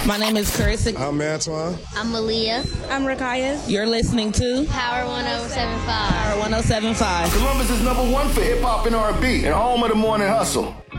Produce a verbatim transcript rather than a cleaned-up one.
My name is Carissa. I'm Antoine. I'm Malia. I'm Rakaya. You're listening to Power one oh seven point five. Power one oh seven point five. Columbus is number one for hip hop and R and B and home of the morning hustle.